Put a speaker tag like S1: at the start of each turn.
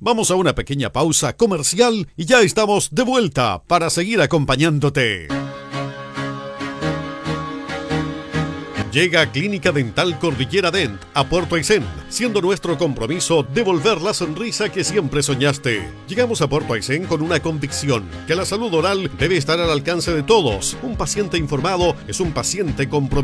S1: Vamos a una pequeña pausa comercial y ya estamos de vuelta para seguir acompañándote. Llega Clínica Dental Cordillera Dent a Puerto Aysén, siendo nuestro compromiso devolver la sonrisa que siempre soñaste. Llegamos a Puerto Aysén con una convicción, que la salud oral debe estar al alcance de todos. Un paciente informado es un paciente comprometido.